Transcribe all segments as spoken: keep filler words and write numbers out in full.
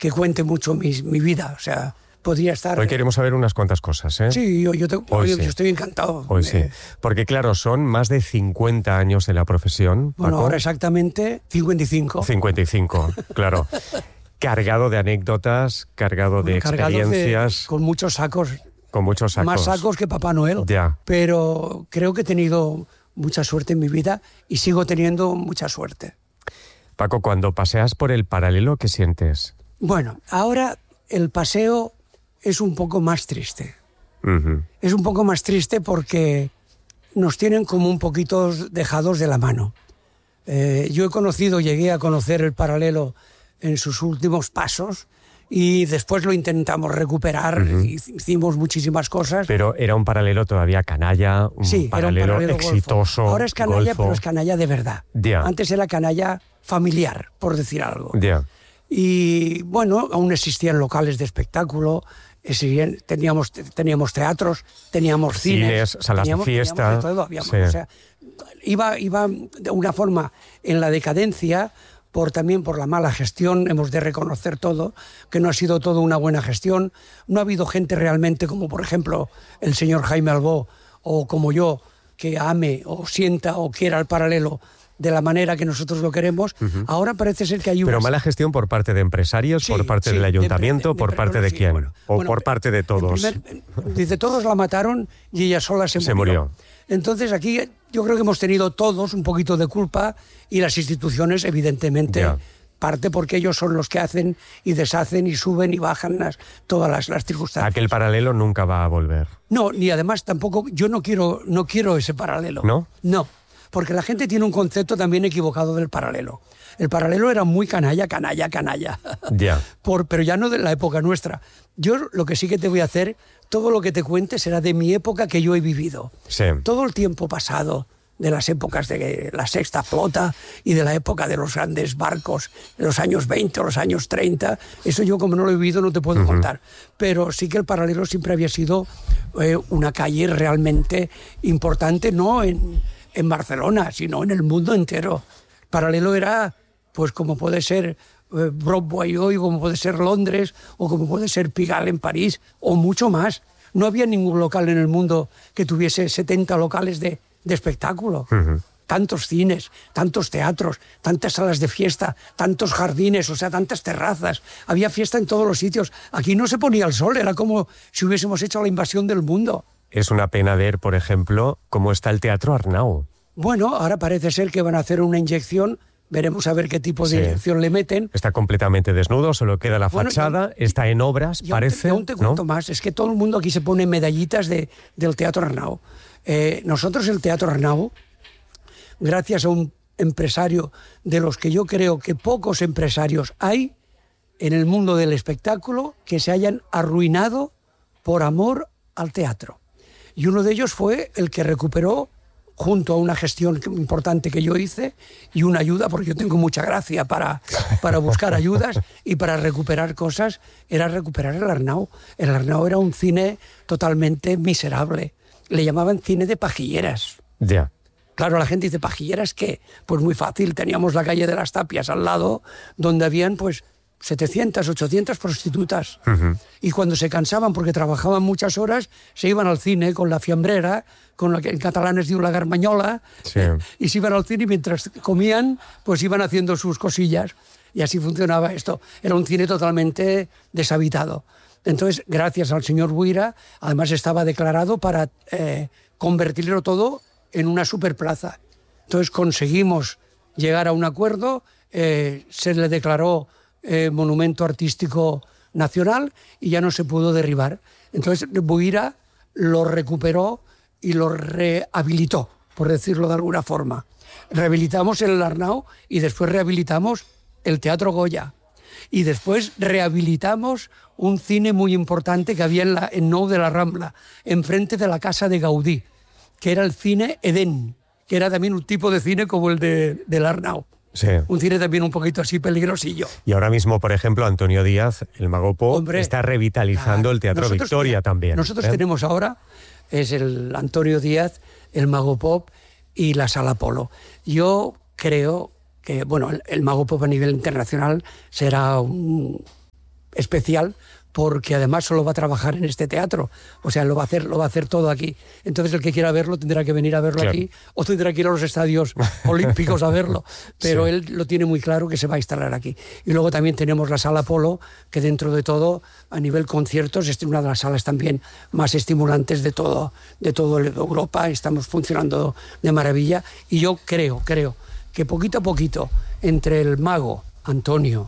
que cuente mucho mi, mi vida, o sea, podría estar... Hoy queremos saber unas cuantas cosas, ¿eh? Sí, yo, yo, te, Hoy yo, sí. yo estoy encantado. Hoy sí, porque claro, son más de cincuenta años de la profesión, Bueno, Paco. ahora exactamente cincuenta y cinco. cincuenta y cinco, claro. Cargado de anécdotas, cargado de Cargados experiencias. de, con muchos sacos. Con muchos sacos. Más sacos que Papá Noel. Ya. Pero creo que he tenido mucha suerte en mi vida y sigo teniendo mucha suerte. Paco, cuando paseas por el Paralelo, ¿qué sientes? Bueno, ahora el paseo es un poco más triste. Uh-huh. Es un poco más triste porque nos tienen como un poquito dejados de la mano. Eh, yo he conocido, llegué a conocer el Paralelo en sus últimos pasos y después lo intentamos recuperar, uh-huh. Hicimos muchísimas cosas. Pero era un Paralelo todavía canalla, un sí, Paralelo, era un paralelo exitoso. Golfo. Ahora es canalla, golfo. pero es canalla de verdad. Yeah. Antes era canalla familiar, por decir algo. Yeah. Y bueno, aún existían locales de espectáculo, existían, teníamos, teníamos teatros, teníamos cines, cines, salas teníamos, de fiesta. Teníamos de todo, habíamos, sí. o sea, iba, iba de una forma en la decadencia, por también por la mala gestión, hemos de reconocer todo, que no ha sido todo una buena gestión. No ha habido gente realmente como, por ejemplo, el señor Jaime Albó, o como yo, que ame o sienta o quiera el Paralelo de la manera que nosotros lo queremos. Uh-huh. Ahora parece ser que hay Pero unas... mala gestión por parte de empresarios, sí, por parte sí, del ayuntamiento, de, de, de, por parte de sí, quién, bueno, o bueno, por parte de todos. Primer, dice, todos la mataron y ella sola se, se murió. murió. Entonces aquí yo creo que hemos tenido todos un poquito de culpa y las instituciones evidentemente... Yeah. Parte porque ellos son los que hacen y deshacen y suben y bajan las, todas las, las circunstancias. Aquel Paralelo nunca va a volver. No, ni además tampoco, yo no quiero, no quiero ese Paralelo. ¿No? No, porque la gente tiene un concepto también equivocado del Paralelo. El Paralelo era muy canalla, canalla, canalla. Ya. Yeah. Por, pero ya no de la época nuestra. Yo lo que sí que te voy a hacer, todo lo que te cuente será de mi época que yo he vivido. Sí. Todo el tiempo pasado, de las épocas de la Sexta Flota y de la época de los grandes barcos, de los años veinte o los años treinta, eso yo como no lo he vivido no te puedo uh-huh. contar. Pero sí que el Paralelo siempre había sido eh, una calle realmente importante, no en, en Barcelona, sino en el mundo entero. Paralelo era, pues como puede ser eh, Broadway hoy, como puede ser Londres, o como puede ser Pigalle en París, o mucho más. No había ningún local en el mundo que tuviese setenta locales de de espectáculo, uh-huh. tantos cines, tantos teatros, tantas salas de fiesta, tantos jardines, o sea, tantas terrazas, había fiesta en todos los sitios. Aquí no se ponía el sol, era como si hubiésemos hecho la invasión del mundo. Es una pena ver, por ejemplo, cómo está el Teatro Arnau. Bueno, ahora parece ser que van a hacer una inyección, veremos a ver qué tipo de sí. inyección le meten. Está completamente desnudo, solo queda la bueno, fachada, yo, está en obras, y parece. Y aún te cuento ¿no? más, es que todo el mundo aquí se pone medallitas de, del Teatro Arnau. Eh, nosotros el Teatro Arnau, gracias a un empresario de los que yo creo que pocos empresarios hay en el mundo del espectáculo que se hayan arruinado por amor al teatro. Y uno de ellos fue el que recuperó, junto a una gestión importante que yo hice y una ayuda, porque yo tengo mucha gracia para, para buscar ayudas y para recuperar cosas, era recuperar el Arnau. El Arnau era un cine totalmente miserable. Le llamaban cine de pajilleras. Ya. Yeah. Claro, la gente dice, ¿pajilleras qué? Pues muy fácil, teníamos la calle de las Tapias al lado, donde habían pues setecientas, ochocientas prostitutas. Uh-huh. Y cuando se cansaban porque trabajaban muchas horas, se iban al cine con la fiambrera, con lo que en catalán es diu la garmanyola, sí. eh, y se iban al cine y mientras comían, pues iban haciendo sus cosillas. Y así funcionaba esto. Era un cine totalmente deshabitado. Entonces, gracias al señor Buira, además estaba declarado para eh, convertirlo todo en una superplaza. Entonces conseguimos llegar a un acuerdo, eh, se le declaró eh, Monumento Artístico Nacional y ya no se pudo derribar. Entonces Buira lo recuperó y lo rehabilitó, por decirlo de alguna forma. Rehabilitamos el Arnau y después rehabilitamos el Teatro Goya. Y después rehabilitamos un cine muy importante que había en, la, en Nou de la Rambla, enfrente de la casa de Gaudí, que era el cine Edén, que era también un tipo de cine como el de, del Arnau. Sí. Un cine también un poquito así peligrosillo. Y ahora mismo, por ejemplo, Antonio Díaz, el Mago Pop, Hombre, está revitalizando claro, el Teatro nosotros, Victoria también. Nosotros ¿eh? tenemos ahora, es el Antonio Díaz, el Mago Pop y la Sala Polo. Yo creo que, bueno, el, el Mago Pop a nivel internacional será un, especial, porque además solo va a trabajar en este teatro, o sea, lo va a hacer, lo va a hacer todo aquí. Entonces el que quiera verlo tendrá que venir a verlo, claro, aquí, o tendrá que ir a los estadios olímpicos a verlo, pero sí, él lo tiene muy claro que se va a instalar aquí. Y luego también tenemos la Sala Apolo, que dentro de todo, a nivel conciertos, es una de las salas también más estimulantes de todo, de toda Europa. Estamos funcionando de maravilla, y yo creo, creo que poquito a poquito, entre el Mago, Antonio,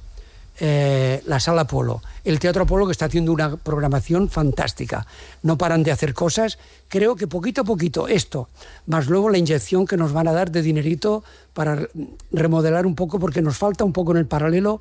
Eh, la Sala Apolo, el Teatro Apolo, que está haciendo una programación fantástica, no paran de hacer cosas, creo que poquito a poquito esto, más luego la inyección que nos van a dar de dinerito para remodelar un poco, porque nos falta un poco en el paralelo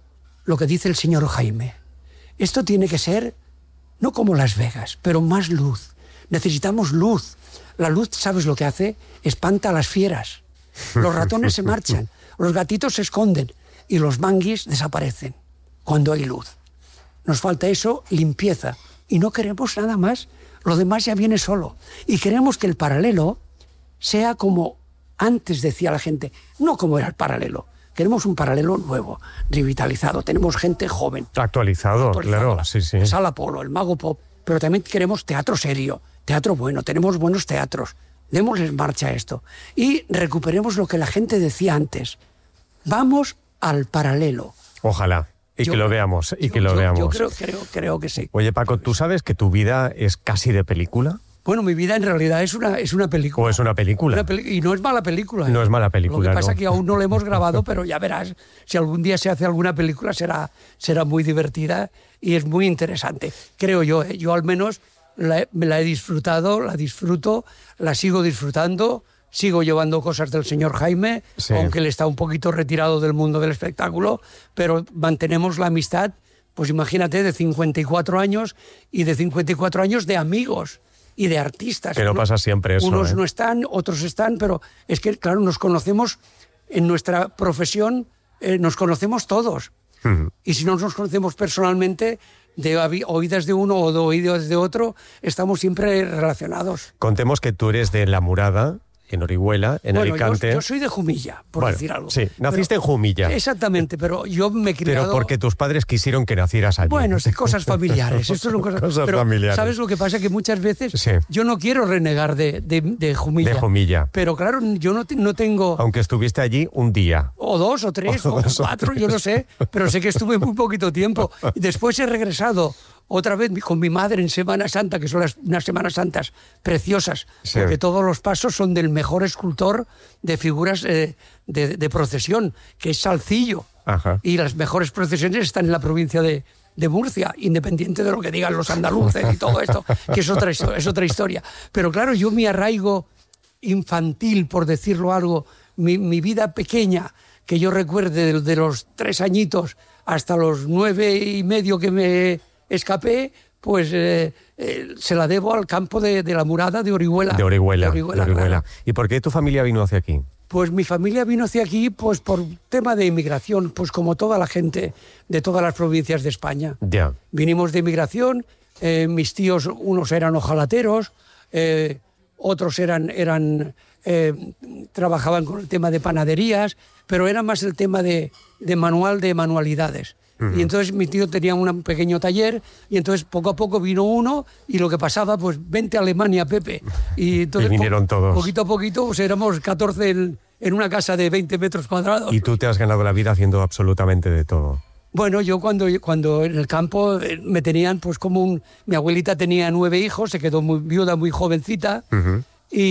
lo que dice el señor Jaime. Esto tiene que ser no como Las Vegas, pero más luz. Necesitamos luz. La luz, ¿sabes lo que hace? Espanta a las fieras. Los ratones se marchan, los gatitos se esconden y los manguis desaparecen cuando hay luz. Nos falta eso, limpieza. Y no queremos nada más. Lo demás ya viene solo. Y queremos que el paralelo sea como antes decía la gente, no como era el paralelo. Queremos un paralelo nuevo, revitalizado. Tenemos gente joven. Actualizado, actualizado claro. Sí, sí. Sala Apolo, el Mago Pop. Pero también queremos teatro serio, teatro bueno. Tenemos buenos teatros. Démosles marcha a esto. Y recuperemos lo que la gente decía antes. Vamos al paralelo. Ojalá. Y yo, que lo veamos, y yo, que lo yo, veamos. Yo creo, creo, creo que sí. Oye, Paco, ¿tú sabes que tu vida es casi de película? Bueno, mi vida en realidad es una, es una película. ¿O es una película? Una peli- y no es mala película. No es mala película, Lo que pasa no. es que aún no la hemos grabado, pero ya verás, si algún día se hace alguna película será, será muy divertida y es muy interesante. Creo yo, ¿eh? Yo al menos la, me la he disfrutado, la disfruto, la sigo disfrutando. Sigo llevando cosas del señor Jaime, sí, aunque él está un poquito retirado del mundo del espectáculo, pero mantenemos la amistad, pues imagínate, de cincuenta y cuatro años y de cincuenta y cuatro años de amigos y de artistas. Que no pasa siempre eso. Unos ¿eh? no están, otros están, pero es que, claro, nos conocemos en nuestra profesión, eh, nos conocemos todos. Uh-huh. Y si no nos conocemos personalmente, de oídas de uno o de oídas de otro, estamos siempre relacionados. Contemos que tú eres de La Murada, en Orihuela, en bueno, Alicante. Yo, yo soy de Jumilla, por bueno, decir algo. Sí, naciste pero, en Jumilla. Exactamente, pero yo me he criado... Pero porque tus padres quisieron que nacieras allí. Bueno, sí, cosas familiares. Esto son cosas, cosas pero, familiares. ¿sabes lo que pasa? Que muchas veces sí, yo no quiero renegar de, de, de Jumilla. De Jumilla. Pero claro, yo no, no tengo... Aunque estuviste allí un día. O dos, o tres, o, o cuatro, yo no sé. Pero sé que estuve muy poquito tiempo. Y después he regresado otra vez con mi madre en Semana Santa, que son las, unas Semanas Santas preciosas, sí, porque todos los pasos son del mejor escultor de figuras eh, de, de procesión, que es Salcillo. Ajá. Y las mejores procesiones están en la provincia de, de Murcia, independiente de lo que digan los andaluces y todo esto, que es otra, es otra historia. Pero claro, yo mi arraigo infantil, por decirlo algo, mi, mi vida pequeña, que yo recuerde de, de los tres añitos hasta los nueve y medio que me escapé, pues eh, eh, se la debo al campo de, de la Murada de Orihuela. De Orihuela, de Orihuela, de Orihuela. Claro. ¿Y por qué tu familia vino hacia aquí? Pues mi familia vino hacia aquí pues por tema de inmigración, pues como toda la gente de todas las provincias de España. Ya. Vinimos de inmigración, eh, mis tíos, unos eran hojalateros, eh, otros eran, eran eh, trabajaban con el tema de panaderías, pero era más el tema de, de manual de manualidades. Uh-huh. Y entonces mi tío tenía un pequeño taller y entonces poco a poco vino uno y lo que pasaba, pues vente a Alemania, Pepe. Y entonces y vinieron po- todos. Poquito a poquito pues éramos catorce en, en una casa de veinte metros cuadrados. Y tú te has ganado la vida haciendo absolutamente de todo. Bueno, yo cuando, cuando en el campo eh, me tenían pues como un... Mi abuelita tenía nueve hijos, se quedó muy viuda, muy jovencita. Uh-huh.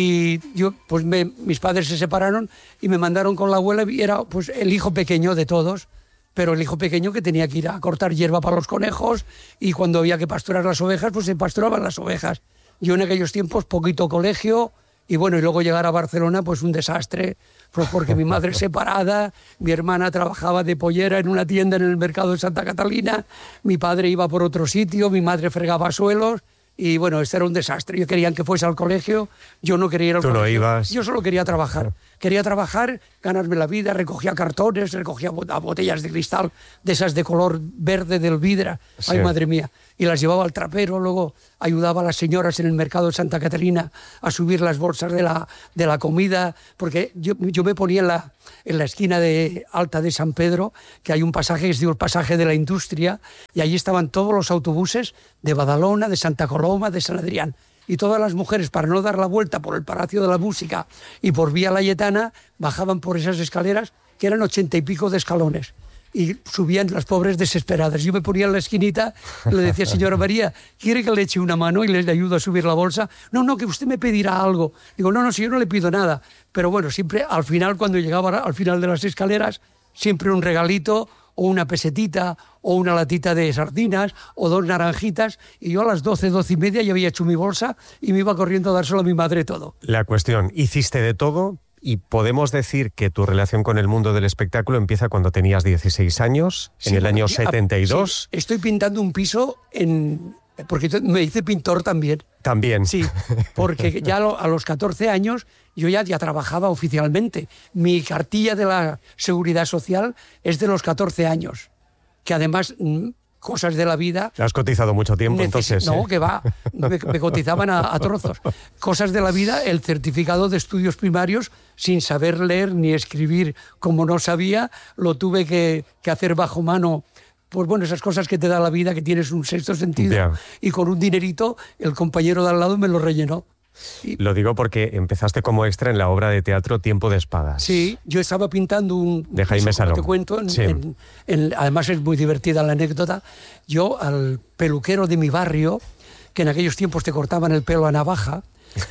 Y yo, pues me, mis padres se separaron y me mandaron con la abuela y era pues el hijo pequeño de todos. Pero el hijo pequeño que tenía que ir a cortar hierba para los conejos y cuando había que pasturar las ovejas, pues se pasturaban las ovejas. Yo en aquellos tiempos poquito colegio y bueno, y luego llegar a Barcelona pues un desastre, pues porque mi madre separada, mi hermana trabajaba de pollera en una tienda en el mercado de Santa Catalina, mi padre iba por otro sitio, mi madre fregaba suelos Y bueno, este era un desastre. Yo querían que fuese al colegio, yo no quería ir al Tú colegio. no ibas. Yo solo quería trabajar. Quería trabajar, ganarme la vida, recogía cartones, recogía botellas de cristal, de esas de color verde del vidra. Sí. Ay, madre mía. Y las llevaba al trapero, luego ayudaba a las señoras en el mercado de Santa Catalina a subir las bolsas de la, de la comida, porque yo, yo me ponía en la, en la esquina de Alta de San Pedro, que hay un pasaje que se llama el pasaje de la industria, y allí estaban todos los autobuses de Badalona, de Santa Coloma, de San Adrián. Y todas las mujeres, para no dar la vuelta por el Palacio de la Música y por Vía Layetana, bajaban por esas escaleras, que eran ochenta y pico de escalones. Y subían las pobres desesperadas. Yo me ponía en la esquinita, le decía, señora María, ¿quiere que le eche una mano y le ayudo a subir la bolsa? No, no, que usted me pedirá algo. Digo, no, no, si yo no le pido nada. Pero bueno, siempre al final, cuando llegaba al final de las escaleras, siempre un regalito, o una pesetita, o una latita de sardinas, o dos naranjitas, y yo a las doce, doce y media ya había hecho mi bolsa y me iba corriendo a dárselo a mi madre todo. La cuestión, hiciste de todo, y podemos decir que tu relación con el mundo del espectáculo empieza cuando tenías dieciséis años, sí, en el año setenta y dos. Sí, estoy pintando un piso en... porque me hice pintor también. También. Sí, porque ya a los catorce años yo ya, ya trabajaba oficialmente. Mi cartilla de la Seguridad Social es de los catorce años, que además... cosas de la vida... Has cotizado mucho tiempo, entonces. No, ¿eh? que va, me, me cotizaban a, a trozos. Cosas de la vida, el certificado de estudios primarios, sin saber leer ni escribir como no sabía, lo tuve que, que hacer bajo mano. Pues bueno, esas cosas que te da la vida, que tienes un sexto sentido. Yeah. Y con un dinerito, el compañero de al lado me lo rellenó. Y lo digo porque empezaste como extra en la obra de teatro Tiempo de Espadas. Sí, yo estaba pintando un... De Jaime Salom. Te cuento, en, sí. en, en, además es muy divertida la anécdota. Yo al peluquero de mi barrio, que en aquellos tiempos te cortaban el pelo a navaja,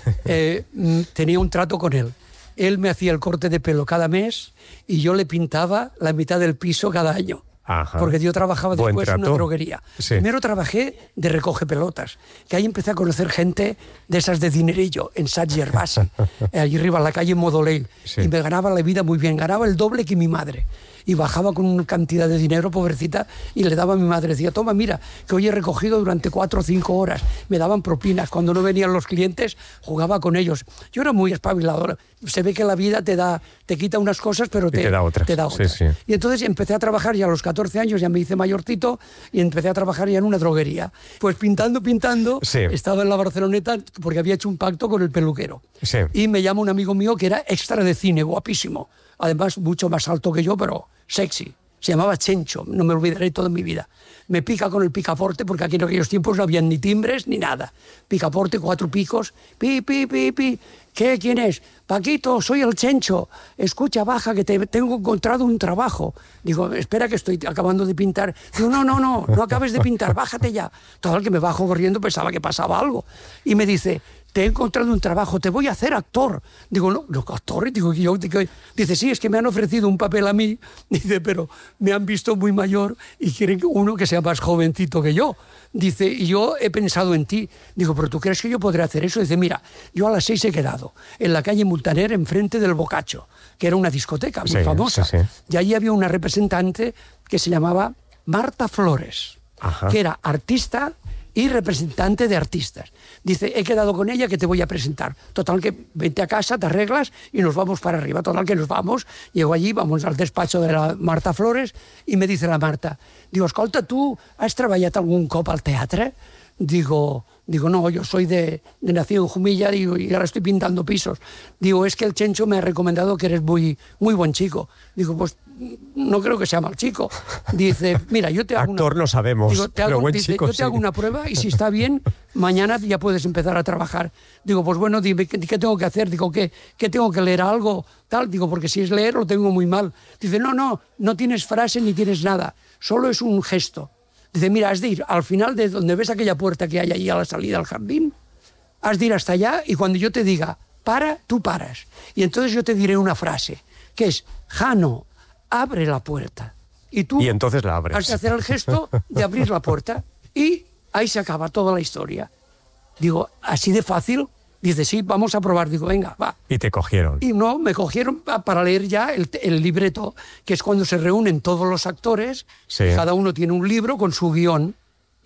eh, tenía un trato con él. Él me hacía el corte de pelo cada mes y yo le pintaba la mitad del piso cada año. Ajá. Porque yo trabajaba después en una droguería. Sí. Primero trabajé de recoge pelotas, que ahí empecé a conocer gente de esas de dinerillo, en Sant Gervasi, allí arriba en la calle Modolell, sí. Y me ganaba la vida muy bien, ganaba el doble que mi madre. Y bajaba con una cantidad de dinero, pobrecita, y le daba a mi madre. Decía, toma, mira, que hoy he recogido durante cuatro o cinco horas. Me daban propinas. Cuando no venían los clientes, jugaba con ellos. Yo era muy espabiladora. Se ve que la vida te da, te quita unas cosas, pero te, te da otras. Te da otras. Sí, sí. Y entonces empecé a trabajar ya a los catorce años, ya me hice mayorcito, y empecé a trabajar ya en una droguería. Pues pintando, pintando, sí. Estaba en la Barceloneta porque había hecho un pacto con el peluquero. Sí. Y me llama un amigo mío que era extra de cine, guapísimo. Además, mucho más alto que yo, pero sexy. Se llamaba Chencho, no me olvidaré toda mi vida. Me pica con el picaporte, porque aquí en aquellos tiempos no habían ni timbres ni nada. Picaporte, cuatro picos, pi, pi, pi, pi. ¿Qué? ¿Quién es? Paquito, soy el Chencho. Escucha, baja, que te tengo encontrado un trabajo. Digo, espera que estoy acabando de pintar. Digo, no, no, no, no acabes de pintar, bájate ya. Total, que me bajo corriendo, pensaba que pasaba algo. Y me dice, te he encontrado un trabajo, te voy a hacer actor. Digo, no, no, actor. Digo, yo, digo, dice, sí, es que me han ofrecido un papel a mí. Dice, pero me han visto muy mayor y quieren uno que sea más jovencito que yo. Dice, y yo he pensado en ti. Digo, pero ¿tú crees que yo podré hacer eso? Dice, mira, yo a las seis he quedado en la calle Muntaner, enfrente del Boccaccio, que era una discoteca muy sí, famosa. Sí, sí. Y allí había una representante que se llamaba Marta Flores, Ajá. que era artista y representante de artistas. Dice, he quedado con ella que te voy a presentar. Total, que vente a casa, te arreglas y nos vamos para arriba. Total, que nos vamos. Llego allí, vamos al despacho de la Marta Flores y me dice la Marta, digo, escolta, tu has treballat algun cop al teatre? Digo, digo no, yo soy de, de nacido en Jumilla, digo, y ahora estoy pintando pisos. Digo, es que el Chencho me ha recomendado que eres muy, muy buen chico. Digo, pues no creo que sea mal chico. Dice, mira, yo te hago Actor una... no sabemos, digo, te hago, pero buen dice, chico yo te sí. hago una prueba y si está bien, mañana ya puedes empezar a trabajar. Digo, pues bueno, dime, ¿qué, qué tengo que hacer? Digo, ¿qué, ¿qué tengo que leer algo? Tal, digo, porque si es leer lo tengo muy mal. Dice, no, no, no tienes frase ni tienes nada, solo es un gesto. Dice, mira, has de ir al final de donde ves aquella puerta que hay allí a la salida al jardín, has de ir hasta allá y cuando yo te diga, para, tú paras. Y entonces yo te diré una frase, que es, Jano, abre la puerta. Y tú y entonces la abres. has de hacer el gesto de abrir la puerta y ahí se acaba toda la historia. Digo, así de fácil. Dice, sí, vamos a probar. Digo, venga, va. Y te cogieron. Y no, me cogieron para leer ya el, el libreto, que es cuando se reúnen todos los actores, sí. Cada uno tiene un libro con su guión,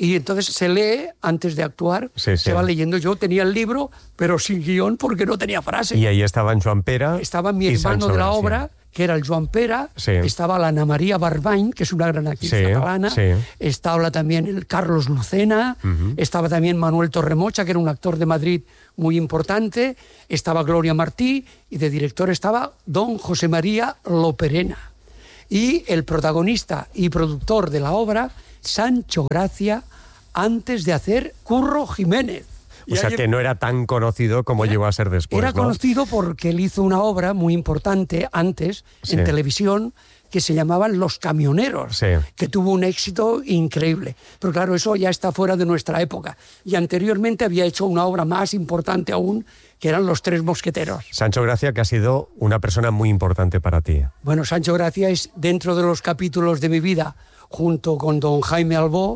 Y entonces se lee antes de actuar, sí, sí. se va leyendo. Yo tenía el libro, pero sin guión porque no tenía frase. Y ahí estaban Joan Pera. Estaba mi y hermano Sancho de la Gracia. obra, que era el Joan Pera, Sí. estaba la Ana María Barbany, que es una gran actriz Sí, catalana, sí. estaba también el Carlos Lucena, Uh-huh. estaba también Manuel Torremocha, que era un actor de Madrid muy importante, estaba Gloria Martí, y de director estaba don José María Loperena. Y el protagonista y productor de la obra, Sancho Gracia, antes de hacer Curro Jiménez. O sea, que no era tan conocido como Era- llegó a ser después, Era ¿no? conocido porque él hizo una obra muy importante antes Sí. en televisión que se llamaban Los Camioneros, Sí. que tuvo un éxito increíble. Pero claro, eso ya está fuera de nuestra época. Y anteriormente había hecho una obra más importante aún, que eran Los Tres Mosqueteros. Sancho Gracia, que ha sido una persona muy importante para ti. Bueno, Sancho Gracia es, dentro de los capítulos de mi vida, junto con don Jaime Albó,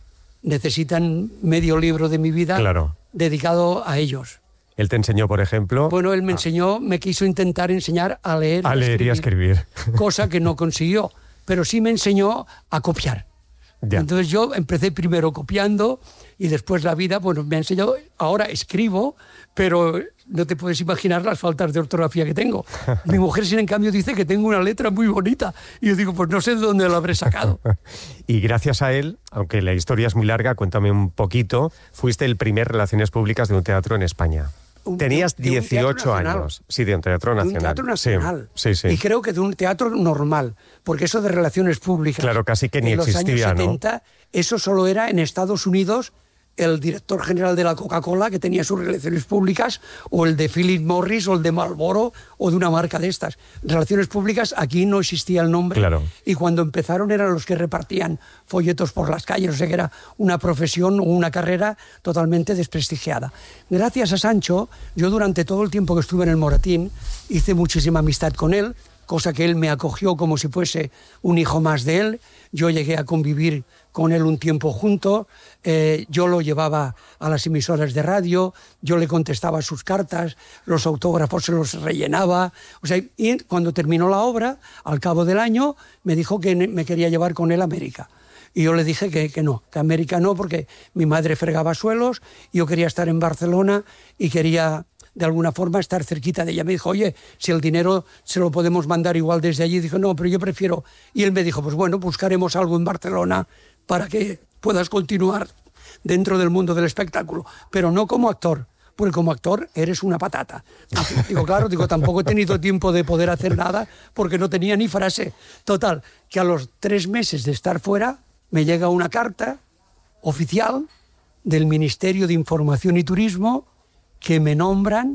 necesitan medio libro de mi vida Claro. dedicado a ellos. Él te enseñó, por ejemplo, Bueno, él me enseñó, me quiso intentar enseñar a leer, a leer y a escribir. cosa que no consiguió, pero sí me enseñó a copiar. Ya. Entonces yo empecé primero copiando y después la vida, bueno, me ha enseñado, ahora escribo, pero no te puedes imaginar las faltas de ortografía que tengo. Mi mujer, sin en cambio, dice que tengo una letra muy bonita. Y yo digo, pues no sé de dónde la habré sacado. Y gracias a él, aunque la historia es muy larga, cuéntame un poquito, fuiste el primer Relaciones Públicas de un teatro en España. Un- Tenías de un teatro dieciocho nacional. años. Sí, de un teatro De un nacional. teatro nacional. Sí, sí, Y sí. creo que de un teatro normal, porque eso de relaciones públicas. Claro, casi que ni en los existía, años ¿no? setenta, eso solo era en Estados Unidos el director general de la Coca-Cola, que tenía sus relaciones públicas, o el de Philip Morris, o el de Marlboro, o de una marca de estas. Relaciones públicas, aquí no existía el nombre. Claro. Y cuando empezaron eran los que repartían folletos por las calles, o sea que era una profesión o una carrera totalmente desprestigiada. Gracias a Sancho, yo durante todo el tiempo que estuve en el Moratín hice muchísima amistad con él, cosa que él me acogió como si fuese un hijo más de él. Yo llegué a convivir con él un tiempo junto, eh, yo lo llevaba a las emisoras de radio, yo le contestaba sus cartas, los autógrafos se los rellenaba. O sea, y cuando terminó la obra, al cabo del año, me dijo que me quería llevar con él a América. Y yo le dije que, que no, que América no, porque mi madre fregaba suelos, yo quería estar en Barcelona y quería de alguna forma estar cerquita de ella. Me dijo, oye, si el dinero se lo podemos mandar igual desde allí. Dijo, no, pero yo prefiero. Y él me dijo, pues bueno, buscaremos algo en Barcelona para que puedas continuar dentro del mundo del espectáculo, pero no como actor, porque como actor eres una patata. Digo, claro, digo, tampoco he tenido tiempo de poder hacer nada porque no tenía ni frase. Total, que a los tres meses de estar fuera me llega una carta oficial del Ministerio de Información y Turismo que me nombran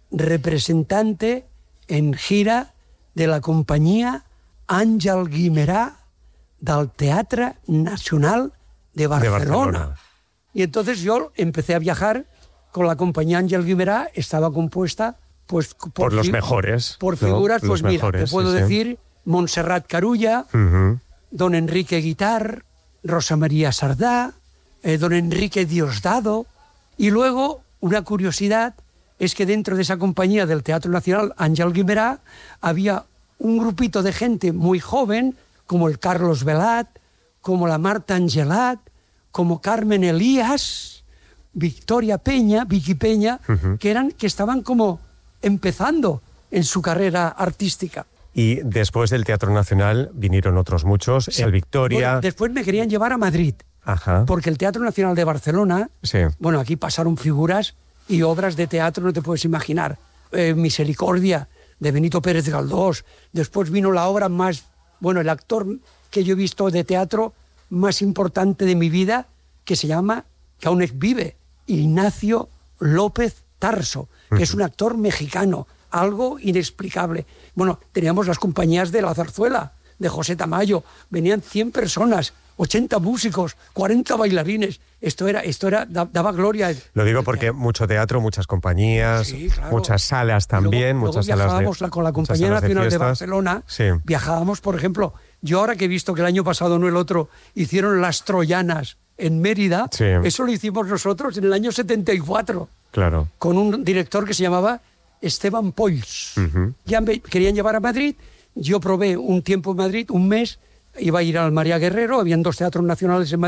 representante en gira de la companyia Àngel Guimerà del Teatre Nacional de Barcelona. De Barcelona. Y entonces yo empecé a viajar con la compañía Àngel Guimerà, estaba compuesta pues por, Por los fi- mejores, por ¿no? figuras, Los pues mira, mejores, te puedo sí, sí. decir Montserrat Carulla, Ujú. don Enrique Guitar, Rosa María Sardá, eh, don Enrique Diosdado. Y luego, una curiosidad es que dentro de esa compañía del Teatro Nacional Àngel Guimerà había un grupito de gente muy joven, como el Carlos Velat, como la Marta Angelat, como Carmen Elías, Victoria Peña, Vicky Peña, Ujú. que, eran, que estaban como empezando en su carrera artística. Y después del Teatro Nacional vinieron otros muchos, el Victoria. Bueno, después me querían llevar a Madrid, Ajá. porque el Teatro Nacional de Barcelona, Sí. bueno, aquí pasaron figuras y obras de teatro, no te puedes imaginar. Eh, Misericordia, de Benito Pérez Galdós. Después vino la obra más, bueno, el actor que yo he visto de teatro más importante de mi vida, que se llama, que aún vive, Ignacio López Tarso, que es un actor mexicano, algo inexplicable. Bueno, teníamos las compañías de La Zarzuela, de José Tamayo, venían cien personas, ochenta músicos, cuarenta bailarines. Esto era, esto era, daba gloria. Lo digo porque mucho teatro, muchas compañías, Sí, claro. muchas salas también, Luego, muchas luego salas de viajábamos la- con la muchas Compañía salas Nacional de, fiestas. Barcelona, Sí. viajábamos, por ejemplo, yo ahora que he visto que el año pasado, no el otro, hicieron Las Troyanas en Mérida, Sí. eso lo hicimos nosotros en el año setenta y cuatro, Claro. con un director que se llamaba Esteban Polls. Ujú. Ya me querían llevar a Madrid, yo probé un tiempo en Madrid, un mes, iba a ir al María Guerrero, habían dos teatros nacionales en Madrid,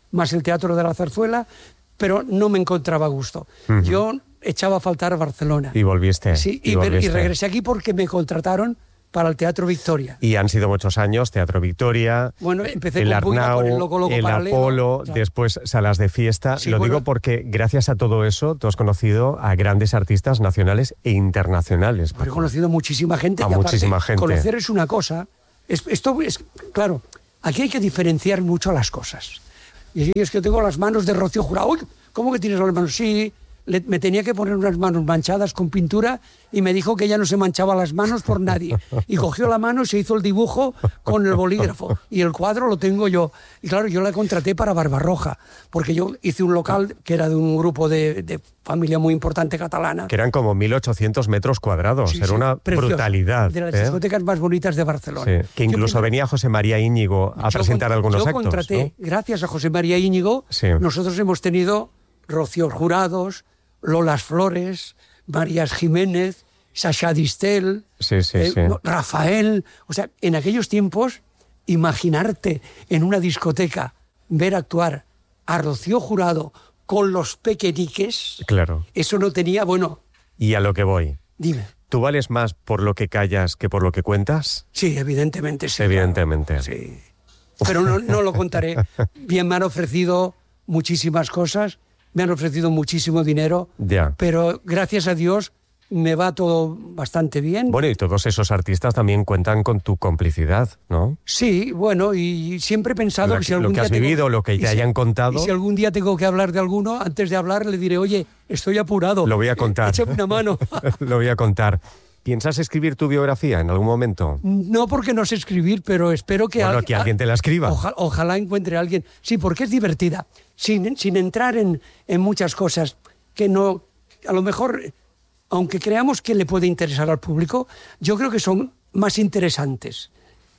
más el Teatro de la Zarzuela, pero no me encontraba a gusto. Uh-huh. Yo echaba a faltar a Barcelona. Y volviste. Sí, y, y, volviste. y regresé aquí porque me contrataron para el Teatro Victoria. Y han sido muchos años, Teatro Victoria, bueno, empecé el con Arnau, con el, Loco Loco el Paralelo, Apolo, claro. Después salas de fiesta. Sí, Lo bueno, digo porque gracias a todo eso tú has conocido a grandes artistas nacionales e internacionales. He conocido a muchísima gente. A y muchísima aparte, gente. Conocer es una cosa. Es, esto es, claro, aquí hay que diferenciar mucho las cosas. Y es que tengo las manos de Rocío Jurado. Uy, ¿cómo que tienes las manos? Sí, le, me tenía que poner unas manos manchadas con pintura y me dijo que ella no se manchaba las manos por nadie. Y cogió la mano y se hizo el dibujo con el bolígrafo. Y el cuadro lo tengo yo. Y claro, yo la contraté para Barbarroja, porque yo hice un local que era de un grupo de, de familia muy importante catalana. Que eran como mil ochocientos metros cuadrados. Sí, Era sí, una precioso. brutalidad. De las ¿eh? discotecas más bonitas de Barcelona. Sí, que incluso yo, venía José María Íñigo a presentar con, algunos yo actos. Yo contraté, ¿no? gracias a José María Íñigo, sí. nosotros hemos tenido Rocío Jurados, Lolas Flores, Marías Jiménez, Sasha Distel, sí, sí, eh, sí. Rafael. O sea, en aquellos tiempos, imaginarte en una discoteca ver actuar a Rocío Jurado con los Pequeñiques, claro. Eso no tenía, bueno... Y a lo que voy. Dime. ¿Tú vales más por lo que callas que por lo que cuentas? Sí, evidentemente sí. Evidentemente. Claro, sí. Pero no, no lo contaré. Bien, me han ofrecido muchísimas cosas, me han ofrecido muchísimo dinero, ya. Pero gracias a Dios me va todo bastante bien. Bueno, y todos esos artistas también cuentan con tu complicidad, ¿no? Sí, bueno, y siempre he pensado lo, que si algún lo que has día vivido, tengo, lo que te si, hayan contado... Y si algún día tengo que hablar de alguno, antes de hablar le diré, oye, estoy apurado. Lo voy a contar. Échame una mano. Lo voy a contar. ¿Piensas escribir tu biografía en algún momento? No, porque no sé escribir, pero espero que... Bueno, al, que alguien te la escriba. Ojalá, ojalá encuentre a alguien. Sí, porque es divertida. Sin, sin entrar en, en muchas cosas que no... A lo mejor, aunque creamos que le puede interesar al público, yo creo que son más interesantes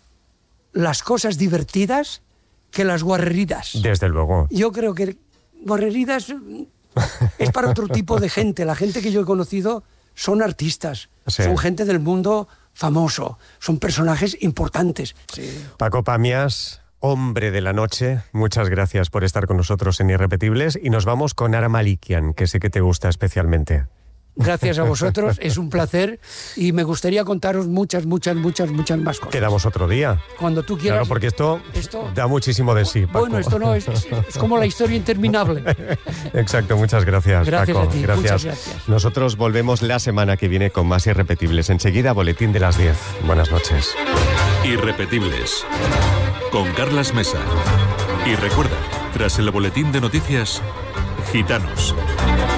las cosas divertidas que las guarreridas. Desde luego. Yo creo que guarreridas es para otro tipo de gente. La gente que yo he conocido son artistas, sí. Son gente del mundo famoso, son personajes importantes. Sí. Paco Pamias, hombre de la noche, muchas gracias por estar con nosotros en Irrepetibles y nos vamos con Ara Malikian, que sé que te gusta especialmente. Gracias a vosotros, es un placer y me gustaría contaros muchas, muchas, muchas, muchas más cosas. Quedamos otro día. Cuando tú quieras. Claro, porque esto, esto da muchísimo de sí, Paco. Bueno, esto no es, es, es como la historia interminable. Exacto, muchas gracias, gracias Paco. A ti, gracias. Muchas gracias. Nosotros volvemos la semana que viene con más Irrepetibles. Enseguida, boletín de las diez. Buenas noches. Irrepetibles, con Carlas Mesa. Y recuerda, tras el boletín de noticias, Gitanos.